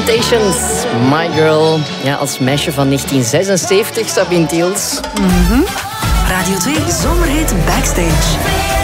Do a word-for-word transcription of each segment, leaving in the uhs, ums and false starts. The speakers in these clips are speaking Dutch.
Temptations, My Girl. Ja, als meisje van negentien zesenzeventig, Sabine Tiels. Mm-hmm. Radio twee Zomerhit Backstage.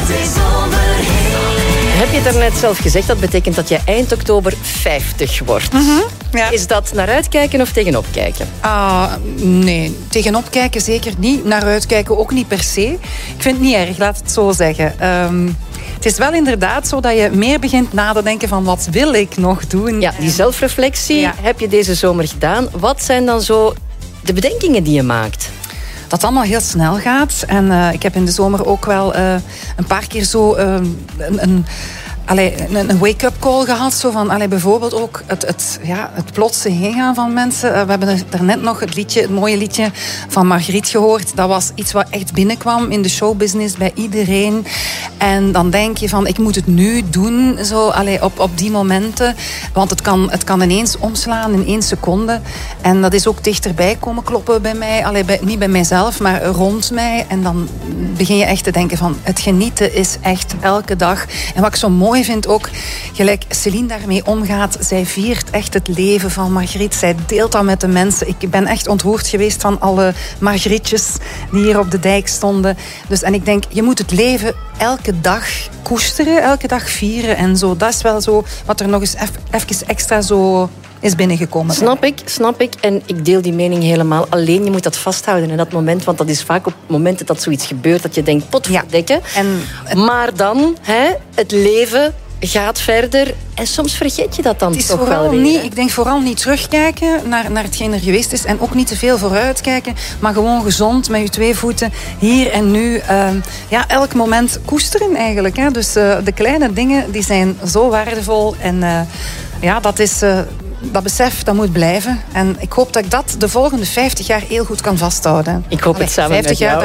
Heb je daarnet zelf gezegd, dat betekent dat je eind oktober vijftig wordt. Mm-hmm. Ja. Is dat naar uitkijken of tegenop kijken? Ah, nee, tegenop kijken zeker niet. Naar uitkijken ook niet per se. Ik vind het niet erg, laat het zo zeggen. Um, het is wel inderdaad zo dat je meer begint na te denken van wat wil ik nog doen. Ja, die zelfreflectie ja. heb je deze zomer gedaan. Wat zijn dan zo de bedenkingen die je maakt? Dat het allemaal heel snel gaat. En uh, ik heb in de zomer ook wel uh, een paar keer zo uh, een... een Allee, een wake-up call gehad. Zo van, allee, bijvoorbeeld ook het, het, ja, het plotse heengaan van mensen. We hebben er daarnet nog het, liedje, het mooie liedje van Margriet gehoord. Dat was iets wat echt binnenkwam in de showbusiness bij iedereen. En dan denk je van, ik moet het nu doen. Zo, allee, op, op die momenten. Want het kan, het kan ineens omslaan in één seconde. En dat is ook dichterbij komen kloppen bij mij. Allee, bij, niet bij mijzelf, maar rond mij. En dan begin je echt te denken van, het genieten is echt elke dag. En wat ik zo mooi Ik vind ook, gelijk Céline daarmee omgaat. Zij viert echt het leven van Margriet. Zij deelt dat met de mensen. Ik ben echt ontroerd geweest van alle Margrietjes die hier op de dijk stonden. Dus, en ik denk, je moet het leven elke dag koesteren, elke dag vieren en zo. Dat is wel zo wat er nog eens even extra zo is binnengekomen. Snap ik, snap ik. En ik deel die mening helemaal. Alleen je moet dat vasthouden in dat moment. Want dat is vaak op momenten dat zoiets gebeurt dat je denkt, potverdikke. Ja. En maar dan, hè, het leven gaat verder. En soms vergeet je dat dan het is toch vooral wel weer. Niet, ik denk vooral niet terugkijken naar, naar hetgeen er geweest is. En ook niet te veel vooruitkijken. Maar gewoon gezond met je twee voeten hier en nu. Uh, ja, elk moment koesteren eigenlijk. Hè. Dus uh, de kleine dingen die zijn zo waardevol. En uh, ja, dat is... Uh, Dat besef, dat moet blijven. En ik hoop dat ik dat de volgende vijftig jaar heel goed kan vasthouden. Ik hoop Allee, het samen vijftig met jou. jaar,